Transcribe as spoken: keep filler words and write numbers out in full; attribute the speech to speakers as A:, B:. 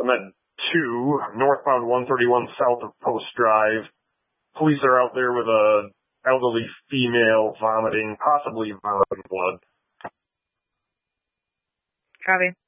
A: I'm at two, northbound one thirty-one south of Post Drive. Police are out there with a elderly female vomiting, possibly vomiting blood.
B: Copy.